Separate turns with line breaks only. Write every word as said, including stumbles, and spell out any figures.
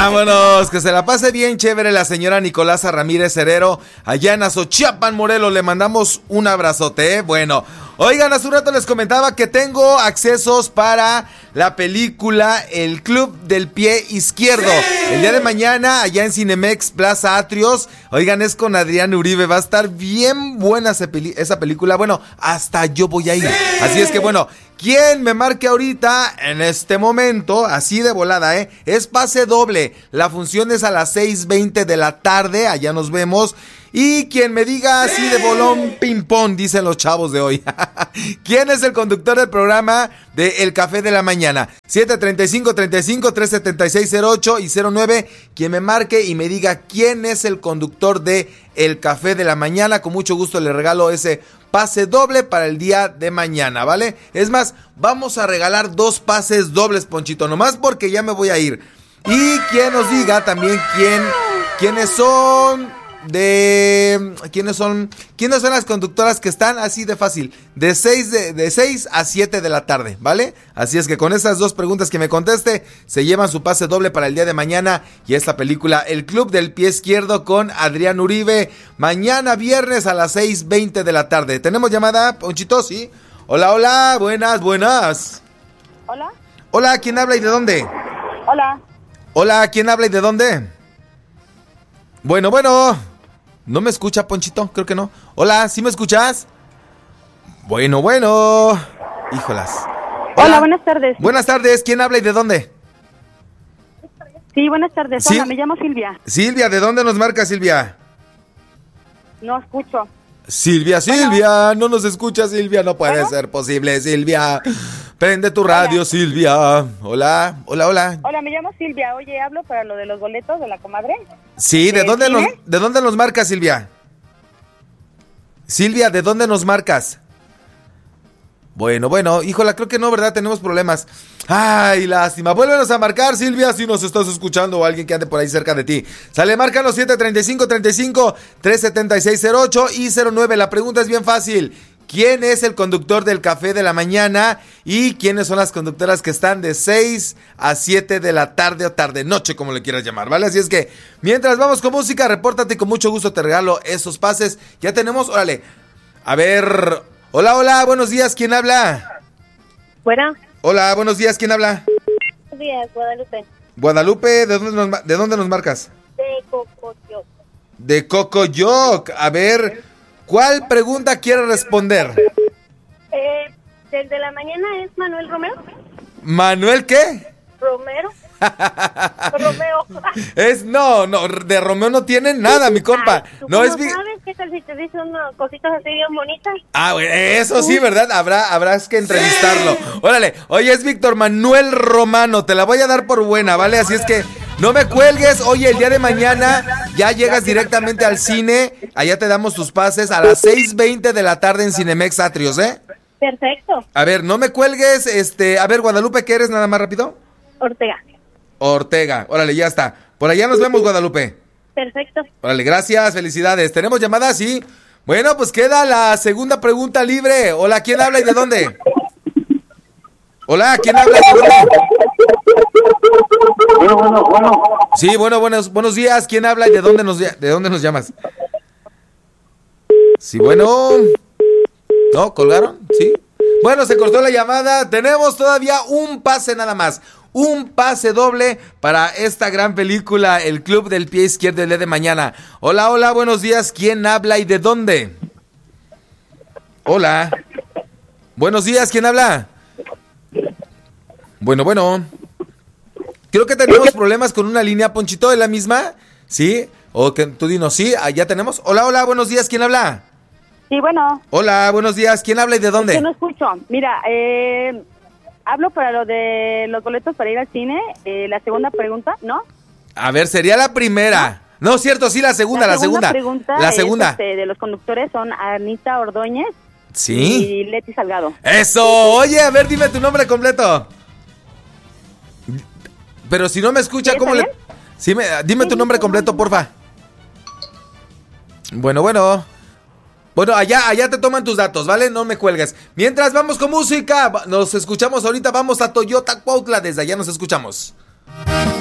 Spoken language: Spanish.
Vámonos, que se la pase bien chévere la señora Nicolasa Ramírez Herrero, allá en Azochiapan, Morelos. Le mandamos un abrazote, ¿eh? Bueno, oigan, hace un rato les comentaba que tengo accesos para la película El Club del Pie Izquierdo. ¡Sí! El día de mañana, allá en Cinemex Plaza Atrios. Oigan, es con Adrián Uribe. Va a estar bien buena esa película. Bueno, hasta yo voy a ir. ¡Sí! Así es que, bueno, quien me marque ahorita, en este momento, así de volada, ¿eh? Es pase doble. La función es a las seis veinte de la tarde. Allá nos vemos. Y quien me diga así de bolón ping pong, dicen los chavos de hoy. ¿Quién es el conductor del programa de El Café de la Mañana? siete treinta y cinco, treinta y cinco, tres setenta y seis, cero ocho y cero nueve. Quien me marque y me diga quién es el conductor de El Café de la Mañana, con mucho gusto le regalo ese pase doble para el día de mañana, ¿vale? Es más, vamos a regalar dos pases dobles, Ponchito, nomás porque ya me voy a ir. Y quien nos diga también quién, quiénes son... De quiénes son quiénes son las conductoras que están así de fácil, de seis de, de seis a siete de la tarde, ¿vale? Así es que con esas dos preguntas que me conteste, se llevan su pase doble para el día de mañana. Y esta película, El Club del Pie Izquierdo, con Adrián Uribe, mañana viernes a las seis veinte de la tarde. ¿Tenemos llamada, Ponchito? Sí. Hola, hola, buenas, buenas.
Hola.
Hola, ¿quién habla y de dónde?
Hola.
Hola, ¿quién habla y de dónde? Bueno, bueno. ¿No me escucha, Ponchito? Creo que no. Hola, ¿sí me escuchas? Bueno, bueno. Híjolas.
Hola, Hola buenas tardes.
Buenas tardes, ¿quién habla y de dónde?
Sí, buenas tardes.
¿Sí?
Hola, me llamo Silvia.
Silvia, ¿de dónde nos marca, Silvia?
No escucho.
Silvia, Silvia, bueno. No nos escucha, Silvia, no puede ¿Bueno? ser posible, Silvia. Prende tu radio, hola. Silvia. Hola, hola, hola.
Hola, me llamo Silvia. Oye, hablo para lo de los boletos de la comadre.
Sí, ¿de, ¿De dónde nos, de dónde nos marcas, Silvia? Silvia, ¿de dónde nos marcas? Bueno, bueno, híjola, creo que no, ¿verdad? Tenemos problemas. Ay, lástima. Vuélvenos a marcar, Silvia, si nos estás escuchando o alguien que ande por ahí cerca de ti. Sale, márcanos siete treinta y cinco, treinta y cinco, tres setenta y seis, cero ocho y cero nueve. La pregunta es bien fácil. ¿Quién es el conductor del Café de la Mañana? ¿Y quiénes son las conductoras que están de seis a siete de la tarde o tarde-noche, como le quieras llamar, ¿vale? Así es que, mientras vamos con música, repórtate y con mucho gusto te regalo esos pases. Ya tenemos, órale, a ver... Hola, hola, buenos días, ¿quién habla?
Bueno.
Hola, buenos días, ¿quién habla?
Buenos días, Guadalupe.
Guadalupe, ¿de dónde nos, de dónde nos marcas?
De Cocoyoc.
De Cocoyoc, a ver, ¿cuál pregunta quiere responder?
Eh, ¿el de la mañana es Manuel Romero?
¿Manuel qué?
Romero. Romeo.
Es, no, no, de Romeo no tiene nada, mi compa.
Ay, ¿tú
no
cómo
es mi...
sabes qué tal si te dice unas cositas así bien bonitas?
Ah, bueno, eso sí, ¿verdad? Habrá, habrás que entrevistarlo. Sí. Órale, oye, es Víctor Manuel Romano, te la voy a dar por buena, ¿vale? Así es que no me cuelgues. Oye, el día de mañana ya llegas directamente al cine. Allá te damos tus pases a las seis veinte de la tarde en Cinemex Atrios, ¿eh?
Perfecto.
A ver, no me cuelgues, este, a ver, Guadalupe, ¿qué eres nada más rápido?
Ortega.
Ortega, órale, ya está. Por allá nos vemos, Guadalupe.
Perfecto.
Órale, gracias, felicidades. ¿Tenemos llamadas? Sí. Bueno, pues queda la segunda pregunta libre. Hola, ¿quién habla y de dónde? Hola, ¿quién habla y de dónde?
Bueno, bueno, bueno.
Sí, bueno, buenos, buenos días. ¿Quién habla y de dónde nos, de dónde nos llamas? Sí, bueno. ¿No? ¿Colgaron? Sí. Bueno, se cortó la llamada. Tenemos todavía un pase nada más. Un pase doble para esta gran película, El Club del Pie Izquierdo, el día de mañana. Hola, hola, buenos días. ¿Quién habla y de dónde? Hola. Buenos días, ¿quién habla? Bueno, bueno. Creo que tenemos problemas con una línea, Ponchito, ¿es la misma? ¿Sí? O que tú dinos, sí, allá tenemos. Hola, hola, buenos días, ¿quién habla?
Sí, bueno.
Hola, buenos días, ¿quién habla y de dónde?
Yo no escucho. Mira, eh... hablo para lo de los boletos para ir al cine, eh, la segunda pregunta, ¿no?
A ver, sería la primera. No, no cierto, sí, la segunda, la segunda.
La segunda pregunta
la segunda.
Es, este, de los conductores son Anita Ordóñez.
Sí.
Y Leti Salgado.
Eso, oye, a ver, dime tu nombre completo. Pero si no me escucha, ¿cómo le...? Sí, me... dime sí, tu nombre completo, porfa. Bueno, bueno. Bueno, allá, allá te toman tus datos, ¿vale? No me cuelgues. Mientras vamos con música, nos escuchamos ahorita, vamos a Toyota Cuautla, desde allá nos escuchamos.